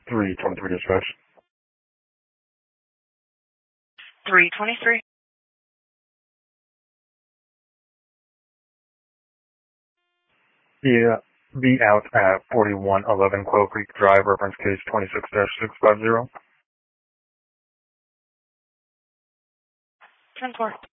323 dispatch. 323. Yeah, be out at 4111 Quail Creek Drive, reference case 26-650. 10-4.